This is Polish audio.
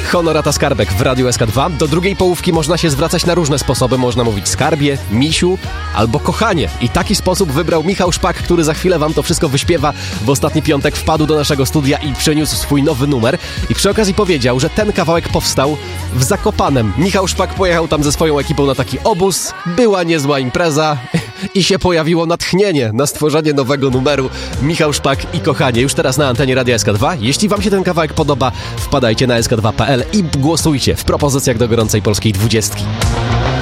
Honorata Skarbek w Radiu SK2. Do drugiej połówki można się zwracać na różne sposoby. Można mówić skarbie, misiu albo kochanie. I taki sposób wybrał Michał Szpak, który za chwilę wam to wszystko wyśpiewa. W ostatni piątek wpadł do naszego studia i przyniósł swój nowy numer. I przy okazji powiedział, że ten kawałek powstał w Zakopanem. Michał Szpak pojechał tam ze swoją ekipą na taki obóz. Była niezła impreza i się pojawiło natchnienie na stworzenie nowego numeru. Michał Szpak i kochanie. Już teraz na antenie Radia SK2. Jeśli wam się ten kawałek podoba, wpadajcie na sk2.pl i głosujcie w propozycjach do gorącej polskiej 20.